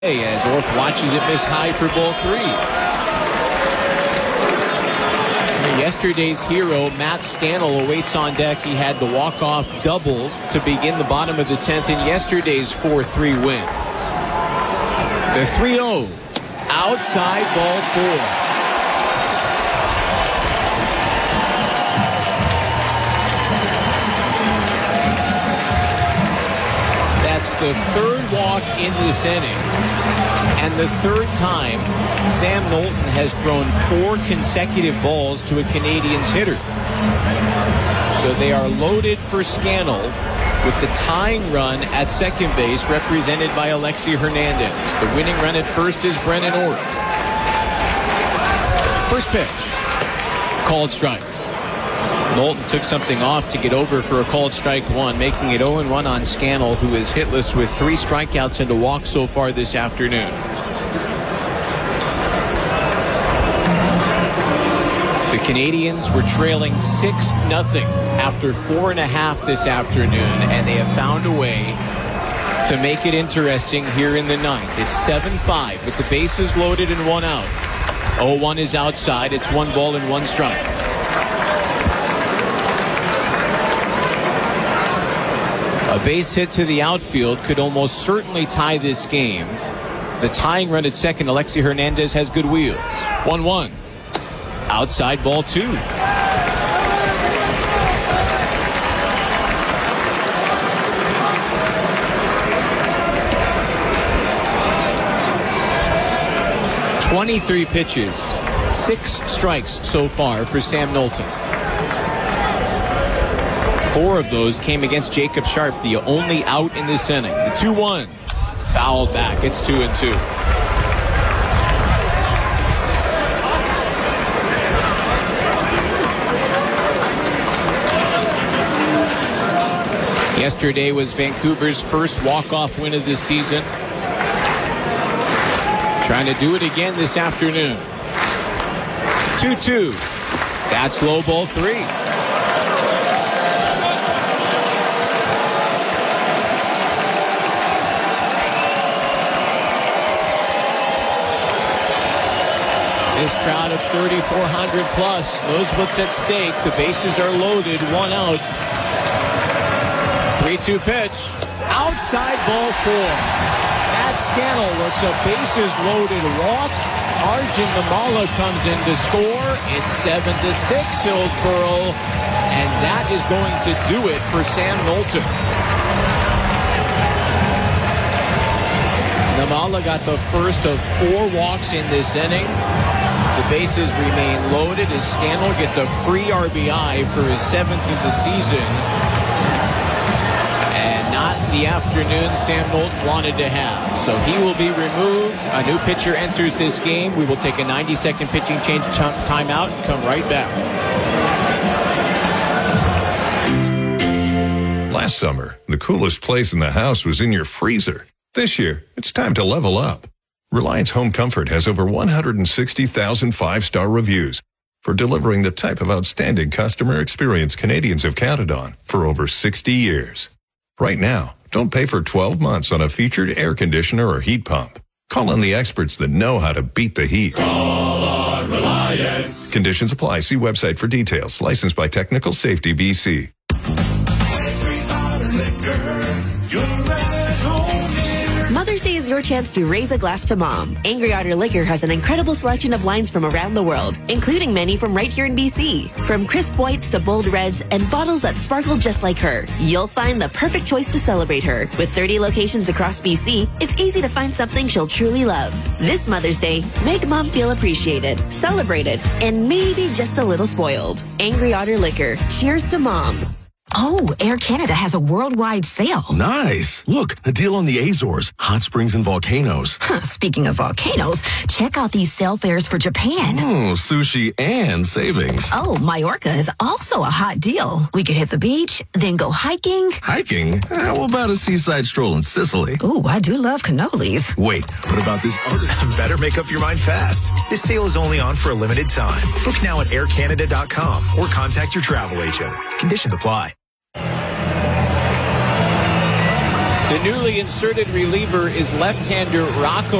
As Orff watches it miss high for ball 3. Yesterday's hero, Matt Scannell, awaits on deck. He had the walk-off double to begin the bottom of the 10th in yesterday's 4-3 win. The 3-0, outside ball 4. The third walk in this inning, and the third time Sam Knowlton has thrown 4 consecutive balls to a Canadiens hitter. So they are loaded for Scannell with the tying run at second base represented by Alexi Hernandez. The winning run at first is Brennan Orff. First pitch, called strike. Knowlton took something off to get over for a called strike 1, making it 0-1 on Scannell, who is hitless with 3 strikeouts and a walk so far this afternoon. The Canadiens were trailing 6-0 after 4.5 this afternoon, and they have found a way to make it interesting here in the 9th. It's 7-5 with the bases loaded and 1 out. 0-1 is outside. It's 1 ball and 1 strike. A base hit to the outfield could almost certainly tie this game. The tying run at second, Alexi Hernandez, has good wheels. 1-1. Outside ball 2. "23 pitches, 6 strikes so far for Sam Knowlton. 4 of those came against Jacob Sharp, the only out in this inning. The 2-1, fouled back. It's 2-2. Yesterday was Vancouver's first walk-off win of this season. Trying to do it again this afternoon. 2-2. That's low, ball 3. This crowd of 3,400 plus knows what's at stake. The bases are loaded, 1 out. 3-2 pitch. Outside ball 4. Matt Scannell works a bases loaded walk. Arjun Nimmala comes in to score. It's 7-6 Hillsborough. And that is going to do it for Sam Knowlton. Nimmala got the first of 4 walks in this inning. The bases remain loaded as Scannell gets a free RBI for his 7th of the season. And not the afternoon Sam Knowlton wanted to have. So he will be removed. A new pitcher enters this game. We will take a 90-second pitching change timeout and come right back. Last summer, the coolest place in the house was in your freezer. This year, it's time to level up. Reliance Home Comfort has over 160,000 5-star reviews for delivering the type of outstanding customer experience Canadians have counted on for over 60 years. Right now, don't pay for 12 months on a featured air conditioner or heat pump. Call on the experts that know how to beat the heat. Call on Reliance. Conditions apply. See website for details. Licensed by Technical Safety BC. Mother's Day is your chance to raise a glass to Mom. Angry Otter Liquor has an incredible selection of wines from around the world, including many from right here in BC. From crisp whites to bold reds and bottles that sparkle just like her, you'll find the perfect choice to celebrate her. With 30 locations across BC, it's easy to find something she'll truly love. This Mother's Day, make Mom feel appreciated, celebrated, and maybe just a little spoiled. Angry Otter Liquor. Cheers to Mom. Oh, Air Canada has a worldwide sale. Nice. Look, a deal on the Azores, hot springs and volcanoes. Speaking of volcanoes, check out these sale fares for Japan. Sushi and savings. Oh, Majorca is also a hot deal. We could hit the beach, then go hiking. Hiking? How about a seaside stroll in Sicily? Ooh, I do love cannolis. Wait, what about this other? Better make up your mind fast. This sale is only on for a limited time. Book now at aircanada.com or contact your travel agent. Conditions apply. The newly inserted reliever is left-hander Rocco